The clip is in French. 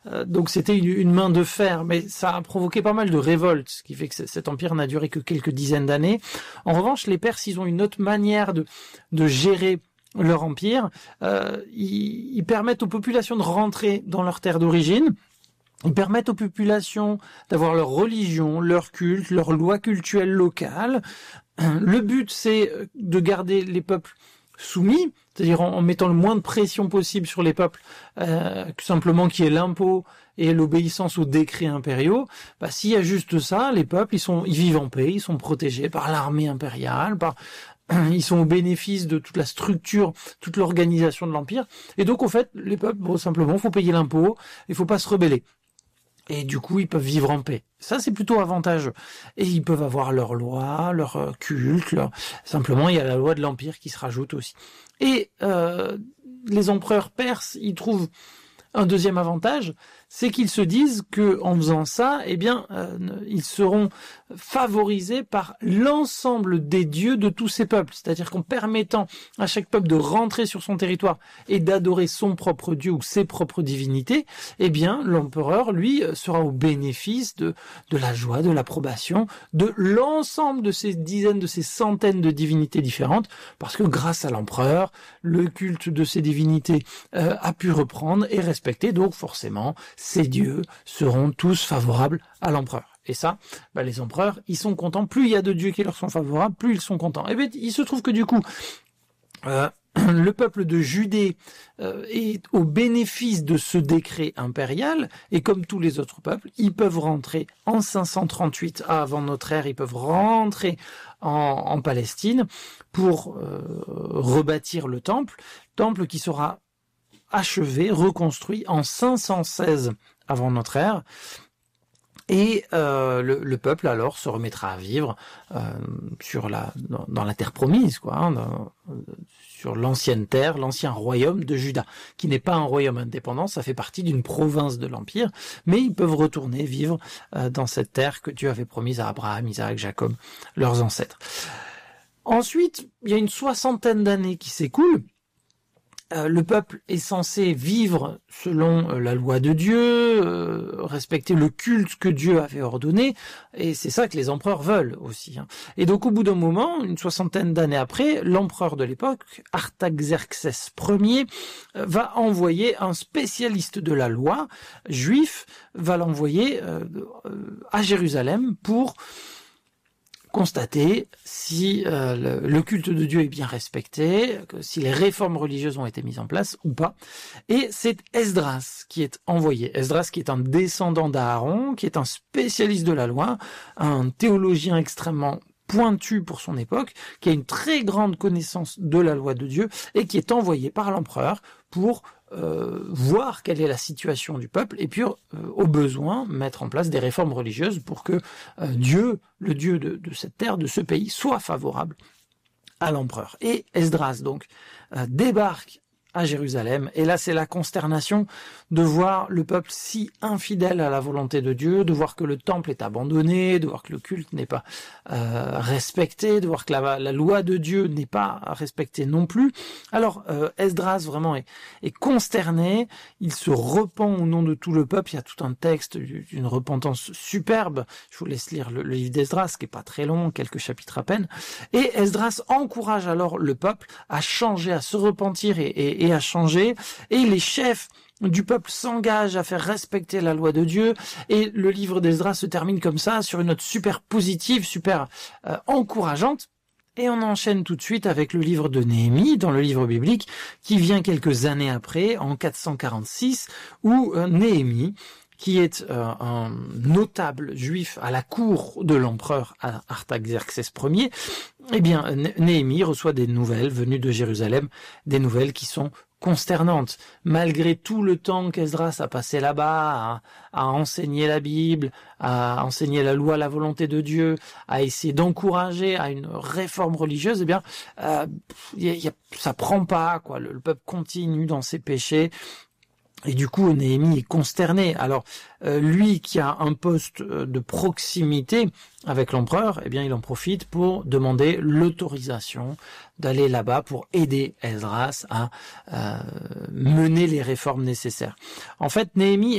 Donc c'était une main de fer, mais ça a provoqué pas mal de révoltes, ce qui fait que cet empire n'a duré que quelques dizaines d'années. En revanche, les Perses, ils ont une autre manière de gérer leur empire. Ils permettent aux populations de rentrer dans leur terre d'origine. Ils permettent aux populations d'avoir leur religion, leur culte, leur loi cultuelle locale. Le but, c'est de garder les peuples soumis, c'est-à-dire en mettant le moins de pression possible sur les peuples, simplement qu'il y ait l'impôt et l'obéissance aux décrets impériaux. S'il y a juste ça, les peuples, ils vivent en paix, ils sont protégés par l'armée impériale, ils sont au bénéfice de toute la structure, toute l'organisation de l'empire. Et donc, en fait, les peuples, simplement, faut payer l'impôt, il faut pas se rebeller. Et du coup, ils peuvent vivre en paix. Ça, c'est plutôt avantageux. Et ils peuvent avoir leur loi, leur culte. Simplement, il y a la loi de l'Empire qui se rajoute aussi. Et les empereurs perses, ils trouvent un deuxième avantage, c'est qu'ils se disent que en faisant ça, ils seront favorisés par l'ensemble des dieux de tous ces peuples. C'est-à-dire qu'en permettant à chaque peuple de rentrer sur son territoire et d'adorer son propre dieu ou ses propres divinités, l'empereur, lui, sera au bénéfice de la joie, de l'approbation, de l'ensemble de ces dizaines, de ces centaines de divinités différentes, parce que grâce à l'empereur, le culte de ces divinités a pu reprendre et respecter, donc forcément, ces dieux seront tous favorables à l'empereur. Et ça, les empereurs, ils sont contents. Plus il y a de dieux qui leur sont favorables, plus ils sont contents. Et il se trouve que du coup, le peuple de Judée est au bénéfice de ce décret impérial, et comme tous les autres peuples, ils peuvent rentrer en 538 avant notre ère, ils peuvent rentrer en Palestine pour rebâtir le temple qui sera achevé, reconstruit en 516 avant notre ère. Et le peuple alors se remettra à vivre dans la terre promise, sur l'ancienne terre, l'ancien royaume de Juda, qui n'est pas un royaume indépendant, ça fait partie d'une province de l'Empire, mais ils peuvent retourner vivre dans cette terre que Dieu avait promise à Abraham, Isaac, Jacob, leurs ancêtres. Ensuite, il y a une 60aine d'années qui s'écoulent. Le peuple est censé vivre selon la loi de Dieu, respecter le culte que Dieu avait ordonné, et c'est ça que les empereurs veulent aussi. Et donc au bout d'un moment, une 60aine d'années après, l'empereur de l'époque, Artaxerxès Ier, va envoyer un spécialiste de la loi juif, va l'envoyer à Jérusalem pour constater si le culte de Dieu est bien respecté, si les réformes religieuses ont été mises en place ou pas. Et c'est Esdras qui est envoyé. Esdras qui est un descendant d'Aaron, qui est un spécialiste de la loi, un théologien extrêmement pointu pour son époque, qui a une très grande connaissance de la loi de Dieu et qui est envoyé par l'empereur pour voir quelle est la situation du peuple et puis au besoin mettre en place des réformes religieuses pour que Dieu, le Dieu de cette terre, de ce pays, soit favorable à l'empereur. Et Esdras donc débarque à Jérusalem, et là c'est la consternation de voir le peuple si infidèle à la volonté de Dieu, de voir que le temple est abandonné, de voir que le culte n'est pas respecté, de voir que la loi de Dieu n'est pas respectée non plus. Alors Esdras vraiment est consterné, il se repent au nom de tout le peuple, il y a tout un texte d'une repentance superbe, je vous laisse lire le livre d'Esdras qui est pas très long, quelques chapitres à peine, et Esdras encourage alors le peuple à changer, à se repentir et à changer, et les chefs du peuple s'engagent à faire respecter la loi de Dieu, et le livre d'Esdras se termine comme ça, sur une note super positive, super encourageante. Et on enchaîne tout de suite avec le livre de Néhémie, dans le livre biblique, qui vient quelques années après, en 446, où Néhémie, qui est un notable juif à la cour de l'empereur Artaxerxès Ier, Néhémie reçoit des nouvelles venues de Jérusalem, des nouvelles qui sont consternantes. Malgré tout le temps qu'Esdras a passé là-bas à enseigner la Bible, à enseigner la loi, la volonté de Dieu, à essayer d'encourager à une réforme religieuse, ça prend pas, quoi. Le peuple continue dans ses péchés. Et du coup, Néhémie est consterné. Alors, lui qui a un poste de proximité avec l'empereur, il en profite pour demander l'autorisation d'aller là-bas pour aider Esdras à mener les réformes nécessaires. En fait, Néhémie